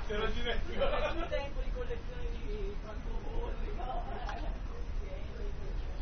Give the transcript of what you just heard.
Se lo ci metti più tempo di collezione di francobolli, no?